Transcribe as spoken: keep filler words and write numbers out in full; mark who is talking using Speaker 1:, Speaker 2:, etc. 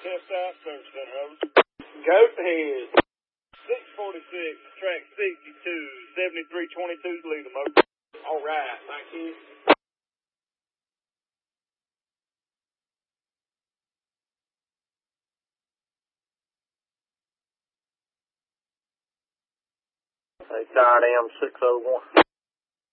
Speaker 1: Test out, service center, over.
Speaker 2: Goat head.
Speaker 1: six forty-six, track sixty-two, seventy-three twenty-two, lead them, over.
Speaker 2: All right, thank you. Hey, tired M six oh one.